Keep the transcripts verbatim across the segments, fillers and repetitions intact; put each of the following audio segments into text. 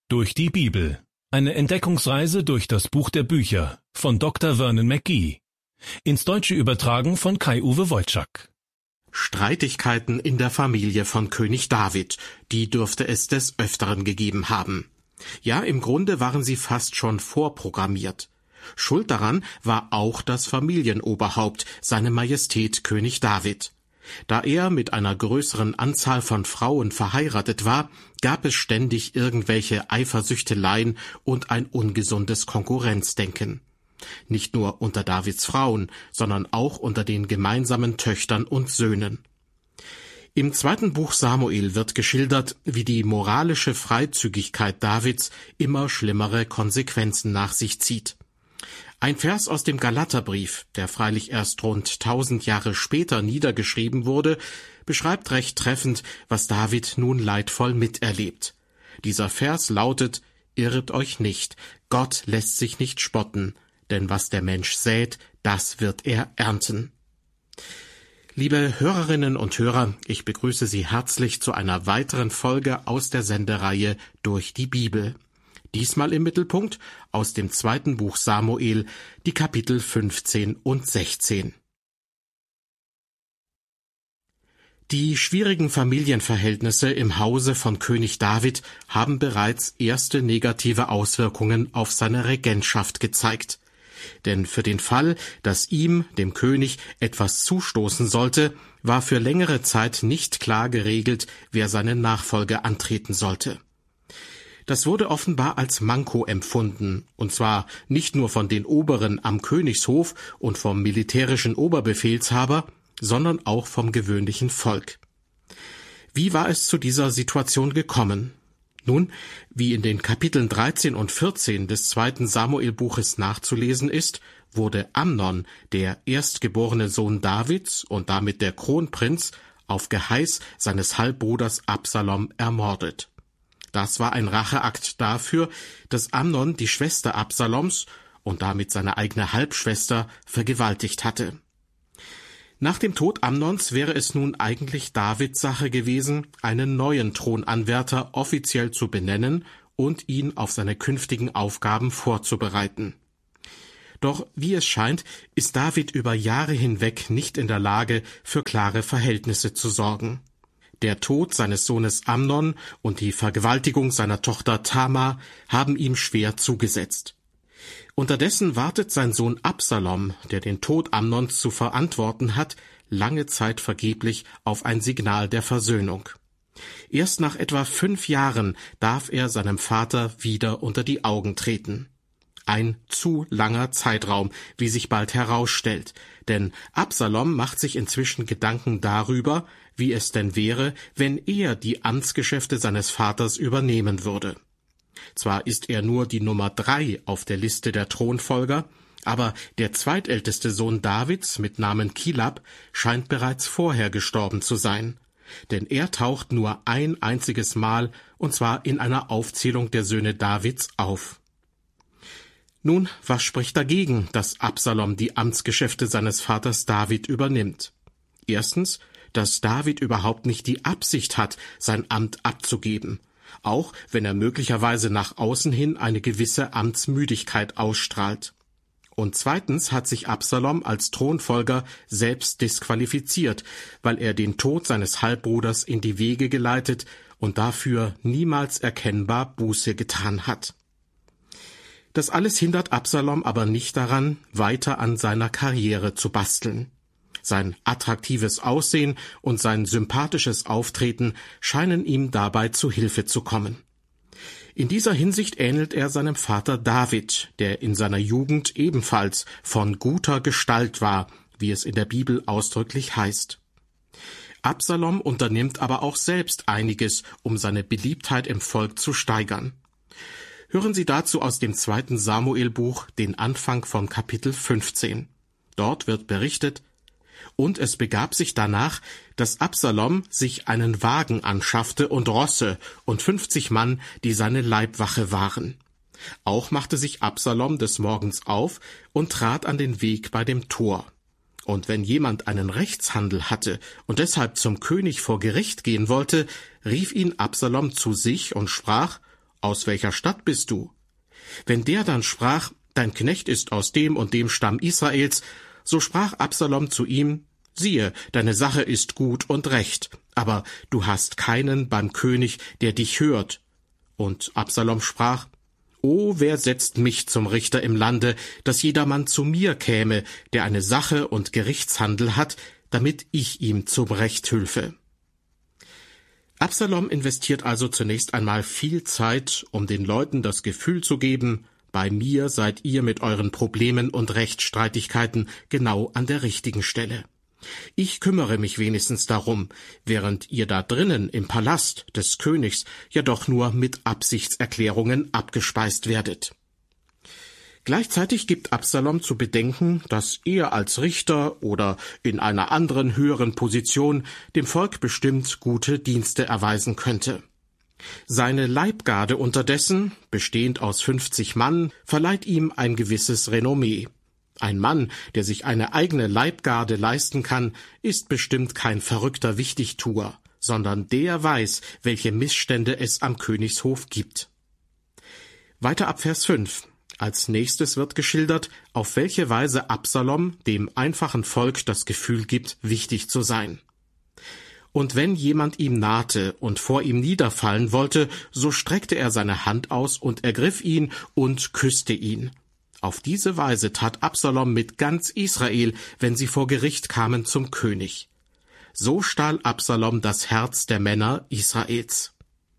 Durch die Bibel. Eine Entdeckungsreise durch das Buch der Bücher von Doktor Vernon McGee. Ins Deutsche übertragen von Kai-Uwe Wojczak. Streitigkeiten in der Familie von König David, die dürfte es des Öfteren gegeben haben. Ja, im Grunde waren sie fast schon vorprogrammiert. Schuld daran war auch das Familienoberhaupt, seine Majestät König David. Da er mit einer größeren Anzahl von Frauen verheiratet war, gab es ständig irgendwelche Eifersüchteleien und ein ungesundes Konkurrenzdenken. Nicht nur unter Davids Frauen, sondern auch unter den gemeinsamen Töchtern und Söhnen. Im zweiten Buch Samuel wird geschildert, wie die moralische Freizügigkeit Davids immer schlimmere Konsequenzen nach sich zieht. Ein Vers aus dem Galaterbrief, der freilich erst rund tausend Jahre später niedergeschrieben wurde, beschreibt recht treffend, was David nun leidvoll miterlebt. Dieser Vers lautet: Irret euch nicht, Gott lässt sich nicht spotten, denn was der Mensch sät, das wird er ernten. Liebe Hörerinnen und Hörer, ich begrüße Sie herzlich zu einer weiteren Folge aus der Sendereihe Durch die Bibel. Diesmal im Mittelpunkt aus dem zweiten Buch Samuel, die Kapitel fünfzehn und sechzehn. Die schwierigen Familienverhältnisse im Hause von König David haben bereits erste negative Auswirkungen auf seine Regentschaft gezeigt. Denn für den Fall, dass ihm, dem König, etwas zustoßen sollte, war für längere Zeit nicht klar geregelt, wer seine Nachfolge antreten sollte. Das wurde offenbar als Manko empfunden, und zwar nicht nur von den Oberen am Königshof und vom militärischen Oberbefehlshaber, sondern auch vom gewöhnlichen Volk. Wie war es zu dieser Situation gekommen? Nun, wie in den Kapiteln dreizehn und vierzehn des zweiten Samuelbuches nachzulesen ist, wurde Amnon, der erstgeborene Sohn Davids und damit der Kronprinz, auf Geheiß seines Halbbruders Absalom ermordet. Das war ein Racheakt dafür, dass Amnon die Schwester Absaloms und damit seine eigene Halbschwester vergewaltigt hatte. Nach dem Tod Amnons wäre es nun eigentlich Davids Sache gewesen, einen neuen Thronanwärter offiziell zu benennen und ihn auf seine künftigen Aufgaben vorzubereiten. Doch wie es scheint, ist David über Jahre hinweg nicht in der Lage, für klare Verhältnisse zu sorgen. Der Tod seines Sohnes Amnon und die Vergewaltigung seiner Tochter Tamar haben ihm schwer zugesetzt. Unterdessen wartet sein Sohn Absalom, der den Tod Amnons zu verantworten hat, lange Zeit vergeblich auf ein Signal der Versöhnung. Erst nach etwa fünf Jahren darf er seinem Vater wieder unter die Augen treten. Ein zu langer Zeitraum, wie sich bald herausstellt, denn Absalom macht sich inzwischen Gedanken darüber, wie es denn wäre, wenn er die Amtsgeschäfte seines Vaters übernehmen würde. Zwar ist er nur die Nummer drei auf der Liste der Thronfolger, aber der zweitälteste Sohn Davids mit Namen Kilab scheint bereits vorher gestorben zu sein, denn er taucht nur ein einziges Mal, und zwar in einer Aufzählung der Söhne Davids, auf. Nun, was spricht dagegen, dass Absalom die Amtsgeschäfte seines Vaters David übernimmt? Erstens, dass David überhaupt nicht die Absicht hat, sein Amt abzugeben, auch wenn er möglicherweise nach außen hin eine gewisse Amtsmüdigkeit ausstrahlt. Und zweitens hat sich Absalom als Thronfolger selbst disqualifiziert, weil er den Tod seines Halbbruders in die Wege geleitet und dafür niemals erkennbar Buße getan hat. Das alles hindert Absalom aber nicht daran, weiter an seiner Karriere zu basteln. Sein attraktives Aussehen und sein sympathisches Auftreten scheinen ihm dabei zu Hilfe zu kommen. In dieser Hinsicht ähnelt er seinem Vater David, der in seiner Jugend ebenfalls von guter Gestalt war, wie es in der Bibel ausdrücklich heißt. Absalom unternimmt aber auch selbst einiges, um seine Beliebtheit im Volk zu steigern. Hören Sie dazu aus dem zweiten Samuelbuch den Anfang von Kapitel fünfzehn. Dort wird berichtet: Und es begab sich danach, dass Absalom sich einen Wagen anschaffte und Rosse und fünfzig Mann, die seine Leibwache waren. Auch machte sich Absalom des Morgens auf und trat an den Weg bei dem Tor. Und wenn jemand einen Rechtshandel hatte und deshalb zum König vor Gericht gehen wollte, rief ihn Absalom zu sich und sprach: aus welcher Stadt bist du? Wenn der dann sprach, dein Knecht ist aus dem und dem Stamm Israels, so sprach Absalom zu ihm, siehe, deine Sache ist gut und recht, aber du hast keinen beim König, der dich hört. Und Absalom sprach, O, wer setzt mich zum Richter im Lande, dass jedermann zu mir käme, der eine Sache und Gerichtshandel hat, damit ich ihm zum Recht hülfe. Absalom investiert also zunächst einmal viel Zeit, um den Leuten das Gefühl zu geben, bei mir seid ihr mit euren Problemen und Rechtsstreitigkeiten genau an der richtigen Stelle. Ich kümmere mich wenigstens darum, während ihr da drinnen im Palast des Königs ja doch nur mit Absichtserklärungen abgespeist werdet. Gleichzeitig gibt Absalom zu bedenken, dass er als Richter oder in einer anderen höheren Position dem Volk bestimmt gute Dienste erweisen könnte. Seine Leibgarde unterdessen, bestehend aus fünfzig Mann, verleiht ihm ein gewisses Renommee. Ein Mann, der sich eine eigene Leibgarde leisten kann, ist bestimmt kein verrückter Wichtigtuer, sondern der weiß, welche Missstände es am Königshof gibt. Weiter ab Vers fünf. Als nächstes wird geschildert, auf welche Weise Absalom dem einfachen Volk das Gefühl gibt, wichtig zu sein. Und wenn jemand ihm nahte und vor ihm niederfallen wollte, so streckte er seine Hand aus und ergriff ihn und küsste ihn. Auf diese Weise tat Absalom mit ganz Israel, wenn sie vor Gericht kamen zum König. So stahl Absalom das Herz der Männer Israels.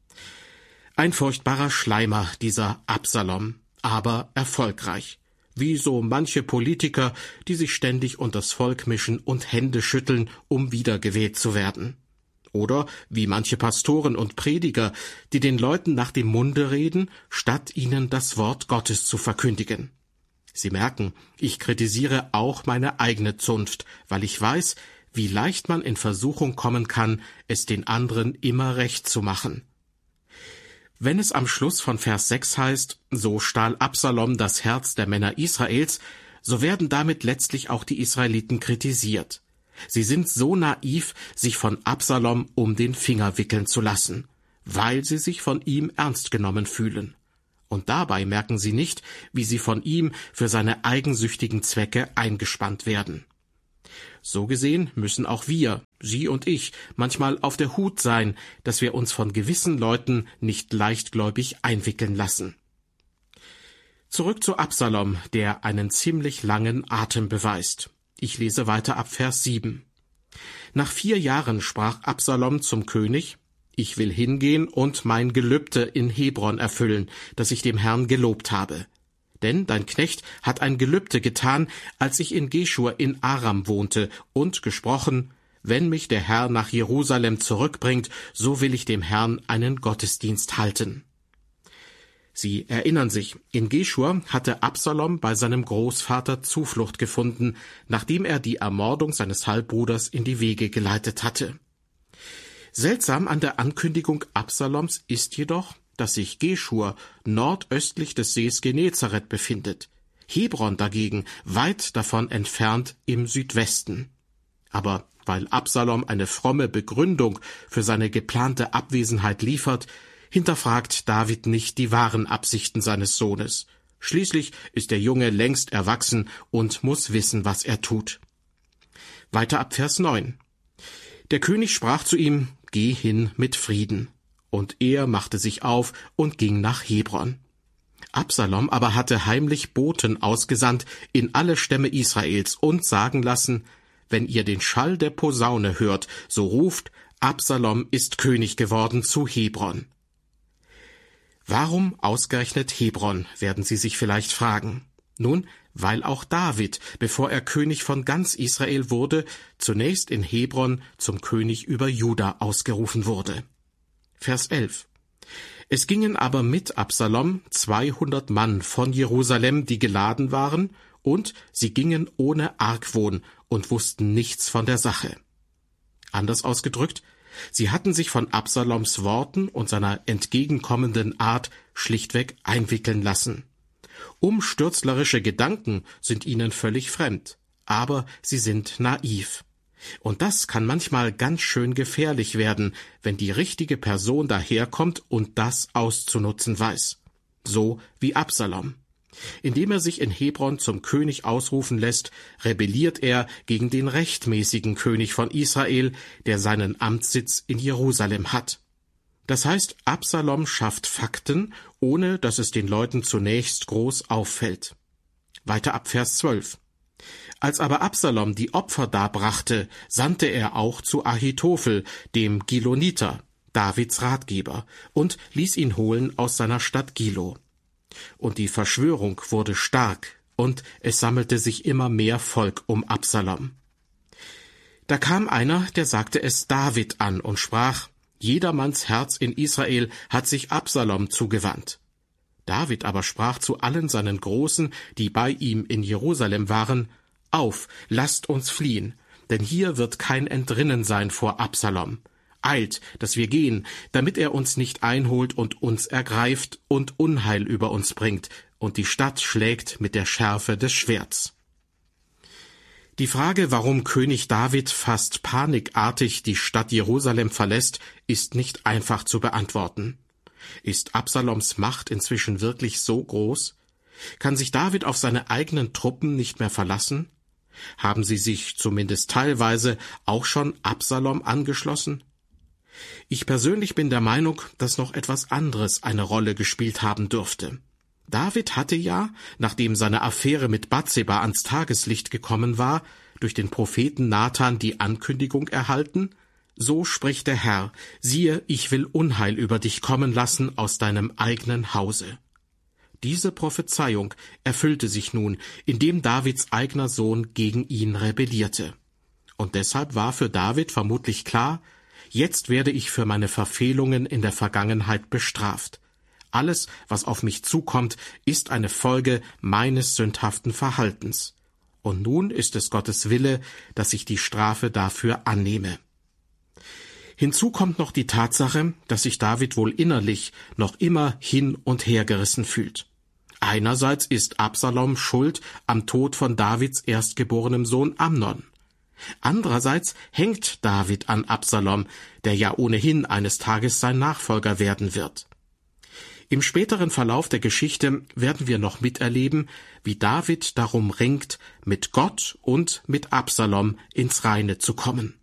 Ein furchtbarer Schleimer, dieser Absalom, aber erfolgreich. Wie so manche Politiker, die sich ständig unters Volk mischen und Hände schütteln, um wiedergewählt zu werden. Oder wie manche Pastoren und Prediger, die den Leuten nach dem Munde reden, statt ihnen das Wort Gottes zu verkündigen. Sie merken, ich kritisiere auch meine eigene Zunft, weil ich weiß, wie leicht man in Versuchung kommen kann, es den anderen immer recht zu machen. Wenn es am Schluss von Vers sechs heißt, so stahl Absalom das Herz der Männer Israels, so werden damit letztlich auch die Israeliten kritisiert. Sie sind so naiv, sich von Absalom um den Finger wickeln zu lassen, weil sie sich von ihm ernst genommen fühlen. Und dabei merken sie nicht, wie sie von ihm für seine eigensüchtigen Zwecke eingespannt werden. So gesehen müssen auch wir, Sie und ich, manchmal auf der Hut sein, dass wir uns von gewissen Leuten nicht leichtgläubig einwickeln lassen. Zurück zu Absalom, der einen ziemlich langen Atem beweist. Ich lese weiter ab Vers sieben. Nach vier Jahren sprach Absalom zum König, ich will hingehen und mein Gelübde in Hebron erfüllen, das ich dem Herrn gelobt habe. Denn dein Knecht hat ein Gelübde getan, als ich in Geschur in Aram wohnte, und gesprochen, wenn mich der Herr nach Jerusalem zurückbringt, so will ich dem Herrn einen Gottesdienst halten. Sie erinnern sich, in Geschur hatte Absalom bei seinem Großvater Zuflucht gefunden, nachdem er die Ermordung seines Halbbruders in die Wege geleitet hatte. Seltsam an der Ankündigung Absaloms ist jedoch, dass sich Geschur nordöstlich des Sees Genezareth befindet, Hebron dagegen weit davon entfernt im Südwesten. Aber weil Absalom eine fromme Begründung für seine geplante Abwesenheit liefert, hinterfragt David nicht die wahren Absichten seines Sohnes. Schließlich ist der Junge längst erwachsen und muss wissen, was er tut. Weiter ab Vers neun. Der König sprach zu ihm, geh hin mit Frieden. Und er machte sich auf und ging nach Hebron. Absalom aber hatte heimlich Boten ausgesandt in alle Stämme Israels und sagen lassen, wenn ihr den Schall der Posaune hört, so ruft, Absalom ist König geworden zu Hebron. Warum ausgerechnet Hebron, werden Sie sich vielleicht fragen. Nun, weil auch David, bevor er König von ganz Israel wurde, zunächst in Hebron zum König über Juda ausgerufen wurde. Vers elf. Es gingen aber mit Absalom zweihundert Mann von Jerusalem, die geladen waren, und sie gingen ohne Argwohn und wussten nichts von der Sache. Anders ausgedrückt, sie hatten sich von Absaloms Worten und seiner entgegenkommenden Art schlichtweg einwickeln lassen. Umstürzlerische Gedanken sind ihnen völlig fremd, aber sie sind naiv. Und das kann manchmal ganz schön gefährlich werden, wenn die richtige Person daherkommt und das auszunutzen weiß. So wie Absalom. Indem er sich in Hebron zum König ausrufen lässt, rebelliert er gegen den rechtmäßigen König von Israel, der seinen Amtssitz in Jerusalem hat. Das heißt, Absalom schafft Fakten, ohne dass es den Leuten zunächst groß auffällt. Weiter ab Vers zwölf. Als aber Absalom die Opfer darbrachte, sandte er auch zu Ahitophel, dem Giloniter, Davids Ratgeber, und ließ ihn holen aus seiner Stadt Gilo. Und die Verschwörung wurde stark, und es sammelte sich immer mehr Volk um Absalom. Da kam einer, der sagte es David an und sprach: Jedermanns Herz in Israel hat sich Absalom zugewandt. David aber sprach zu allen seinen Großen, die bei ihm in Jerusalem waren: Auf, lasst uns fliehen, denn hier wird kein Entrinnen sein vor Absalom. Eilt, dass wir gehen, damit er uns nicht einholt und uns ergreift und Unheil über uns bringt und die Stadt schlägt mit der Schärfe des Schwerts. Die Frage, warum König David fast panikartig die Stadt Jerusalem verlässt, ist nicht einfach zu beantworten. Ist Absaloms Macht inzwischen wirklich so groß? Kann sich David auf seine eigenen Truppen nicht mehr verlassen? Haben sie sich zumindest teilweise auch schon Absalom angeschlossen? Ich persönlich bin der Meinung, dass noch etwas anderes eine Rolle gespielt haben dürfte. David hatte ja, nachdem seine Affäre mit Bathseba ans Tageslicht gekommen war, durch den Propheten Nathan die Ankündigung erhalten: So spricht der Herr, siehe, ich will Unheil über dich kommen lassen aus deinem eigenen Hause. Diese Prophezeiung erfüllte sich nun, indem Davids eigener Sohn gegen ihn rebellierte. Und deshalb war für David vermutlich klar: Jetzt werde ich für meine Verfehlungen in der Vergangenheit bestraft. Alles, was auf mich zukommt, ist eine Folge meines sündhaften Verhaltens. Und nun ist es Gottes Wille, dass ich die Strafe dafür annehme. Hinzu kommt noch die Tatsache, dass sich David wohl innerlich noch immer hin und her gerissen fühlt. Einerseits ist Absalom schuld am Tod von Davids erstgeborenem Sohn Amnon. Andererseits hängt David an Absalom, der ja ohnehin eines Tages sein Nachfolger werden wird. Im späteren Verlauf der Geschichte werden wir noch miterleben, wie David darum ringt, mit Gott und mit Absalom ins Reine zu kommen.